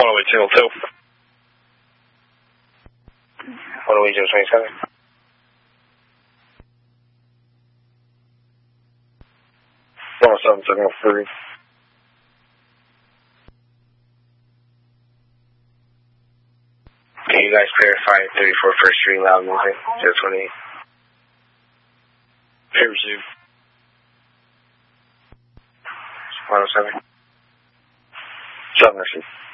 108 Channel 2. 108 027. 107 703. Can you guys clarify 34 First Street, loud music, 028? Hey, receive. 107. 7 receive.